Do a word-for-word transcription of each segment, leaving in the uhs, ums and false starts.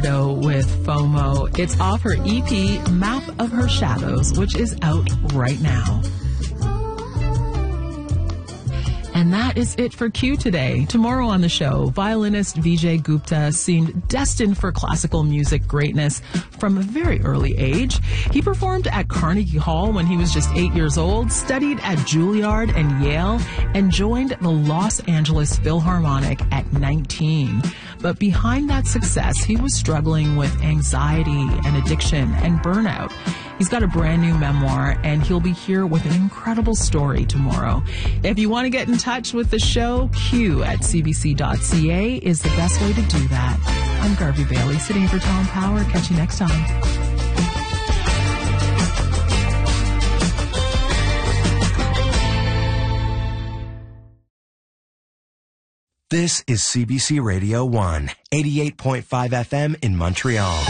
Fajardo with FOMO. It's off her E P, Map of Her Shadows, which is out right now. And that is it for Q today. Tomorrow on the show, violinist Vijay Gupta seemed destined for classical music greatness from a very early age. He performed at Carnegie Hall when he was just eight years old, studied at Juilliard and Yale, and joined the Los Angeles Philharmonic at nineteen. But behind that success, he was struggling with anxiety and addiction and burnout. He's got a brand new memoir, and he'll be here with an incredible story tomorrow. If you want to get in touch with the show, Q at c b c dot c a is the best way to do that. I'm Garvey Bailey, sitting in for Tom Power. Catch you next time. This is C B C Radio one, eighty-eight point five F M in Montreal.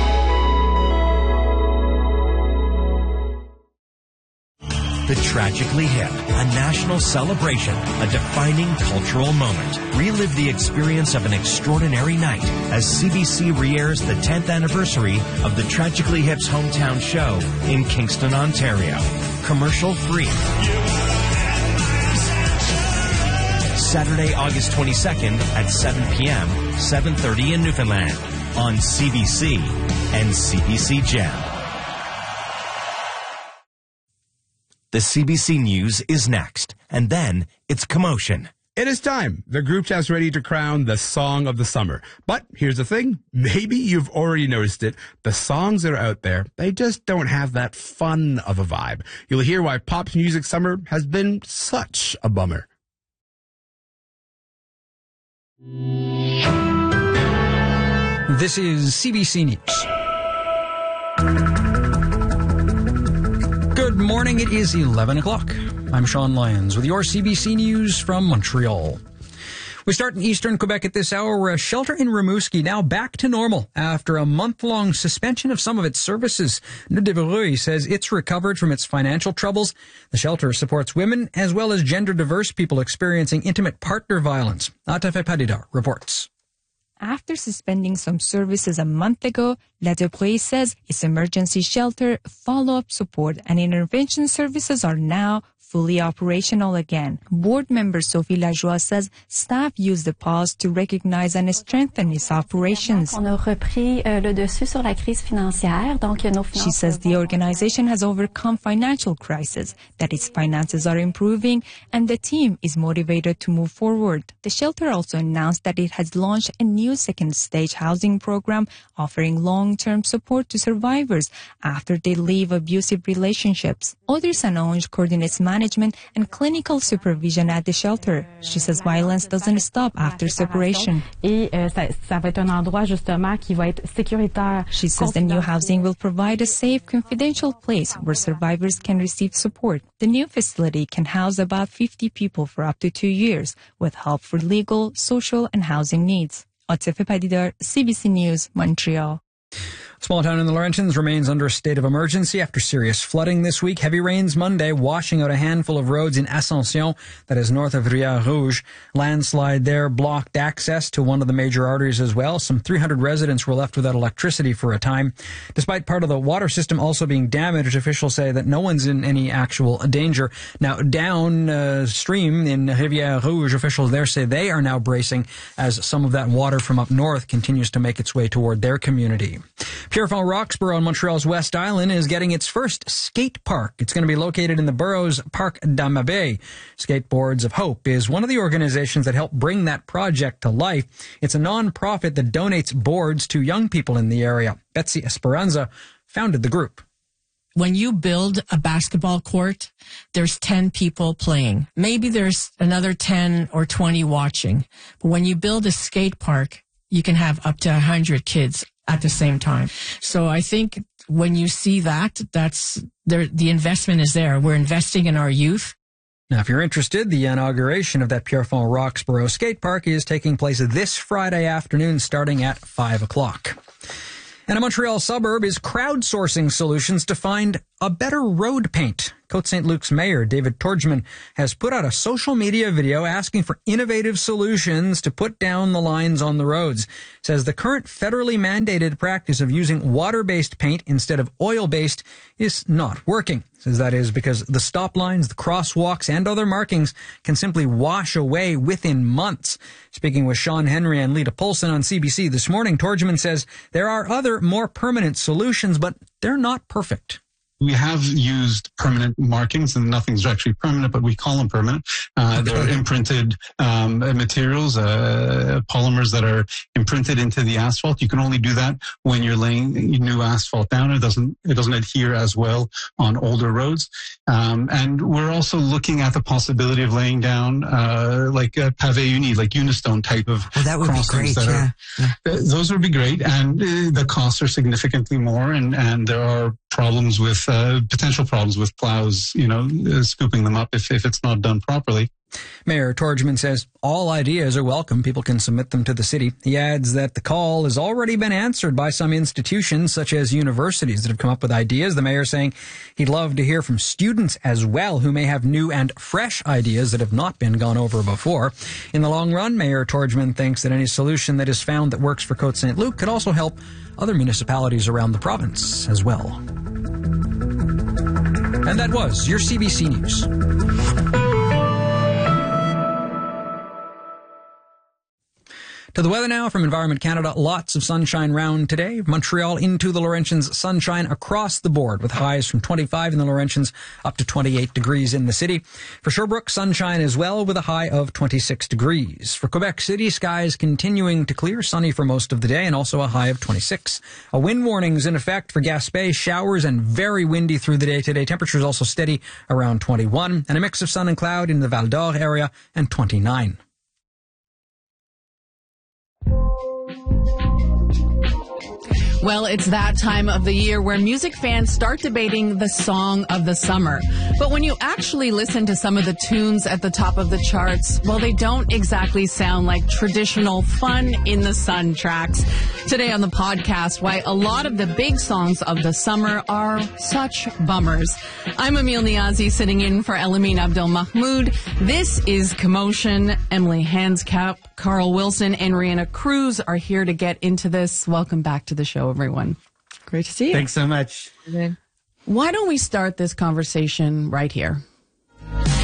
The Tragically Hip, a national celebration, a defining cultural moment. Relive the experience of an extraordinary night as C B C re-airs the tenth anniversary of the Tragically Hip's hometown show in Kingston, Ontario. Commercial free. Saturday, August twenty-second at seven p.m., seven thirty in Newfoundland on C B C and C B C Gem. The C B C News is next, and then it's Commotion. It is time. The group chat's ready to crown the song of the summer. But here's the thing. Maybe you've already noticed it. The songs that are out there, they just don't have that fun of a vibe. You'll hear why pop music summer has been such a bummer. This is C B C News. Good morning. It is eleven o'clock. I'm Sean Lyons with your C B C News from Montreal. We start in eastern Quebec at this hour, where a shelter in Rimouski now back to normal after a month-long suspension of some of its services. Le Devereuil says it's recovered from its financial troubles. The shelter supports women as well as gender-diverse people experiencing intimate partner violence. Atafe Padida reports. After suspending some services a month ago, Le Devereuil says its emergency shelter, follow-up support, and intervention services are now fully operational again. Board member Sophie Lajoie says staff used the pause to recognize and strengthen its operations. She says the organization has overcome financial crisis, that its finances are improving, and the team is motivated to move forward. The shelter also announced that it has launched a new second-stage housing program offering long-term support to survivors after they leave abusive relationships. Audrey Sanonge coordinates management and clinical supervision at the shelter. She says violence doesn't stop after separation. She says the new housing will provide a safe, confidential place where survivors can receive support. The new facility can house about fifty people for up to two years, with help for legal, social, and housing needs. Atafe Padida, C B C News, Montreal. Small town in the Laurentians remains under a state of emergency after serious flooding this week. Heavy rains Monday washing out a handful of roads in Ascension, that is north of Rivière Rouge. Landslide there blocked access to one of the major arteries as well. Some three hundred residents were left without electricity for a time. Despite part of the water system also being damaged, officials say that no one's in any actual danger. Now, downstream uh, in Rivière Rouge, officials there say they are now bracing as some of that water from up north continues to make its way toward their community. Pierrefonds Roxborough on Montreal's West Island is getting its first skate park. It's going to be located in the borough's Parc d'Amabé. Skateboards of Hope is one of the organizations that helped bring that project to life. It's a non-profit that donates boards to young people in the area. Betsy Esperanza founded the group. When you build a basketball court, there's ten people playing. Maybe there's another ten or twenty watching. But when you build a skate park, you can have up to one hundred kids at the same time. So I think when you see that, that's there, the investment is there. We're investing in our youth. Now, if you're interested, the inauguration of that Pierrefonds Roxborough skate park is taking place this Friday afternoon starting at five o'clock. And a Montreal suburb is crowdsourcing solutions to find a better road paint. Côte Saint Luc's mayor, David Torgman, has put out a social media video asking for innovative solutions to put down the lines on the roads. Says the current federally mandated practice of using water-based paint instead of oil-based is not working. Says that is because the stop lines, the crosswalks, and other markings can simply wash away within months. Speaking with Sean Henry and Lita Polson on C B C this morning, Torgman says there are other more permanent solutions, but they're not perfect. We have used permanent markings, and nothing's actually permanent, but we call them permanent. Uh, they're imprinted um, materials, uh, polymers that are imprinted into the asphalt. You can only do that when you're laying new asphalt down. It doesn't it doesn't adhere as well on older roads. Um, and we're also looking at the possibility of laying down uh, like a pavé uni, like Unistone type of well, that would be great. That yeah. are, yeah. Those would be great, and uh, the costs are significantly more, and and there are problems with uh, potential problems with plows, you know, uh, scooping them up if, if it's not done properly. Mayor Torgman says all ideas are welcome. People can submit them to the city. He adds that the call has already been answered by some institutions, such as universities, that have come up with ideas. The mayor saying he'd love to hear from students as well, who may have new and fresh ideas that have not been gone over before. In the long run, Mayor Torgman thinks that any solution that is found that works for Côte Saint Luc could also help other municipalities around the province as well. And that was your C B C News. To the weather now from Environment Canada. Lots of sunshine round today. Montreal into the Laurentians, sunshine across the board with highs from twenty-five in the Laurentians up to twenty-eight degrees in the city. For Sherbrooke, sunshine as well with a high of twenty-six degrees. For Quebec City, skies continuing to clear, sunny for most of the day and also a high of twenty-six. A wind warning is in effect for Gaspé, showers and very windy through the day today. Temperatures also steady around twenty-one and a mix of sun and cloud in the Val d'Or area and twenty-nine. Well, it's that time of the year where music fans start debating the song of the summer. But when you actually listen to some of the tunes at the top of the charts, well, they don't exactly sound like traditional fun in the sun tracks. Today on the podcast, why a lot of the big songs of the summer are such bummers. I'm Emile Niazi, sitting in for Elamine Abdel Mahmoud. This is Commotion. Emily Hanscap, Carl Wilson, and Rihanna Cruz are here to get into this. Welcome back to the show, everyone. Great to see you. Thanks so much. Why don't we start this conversation right here?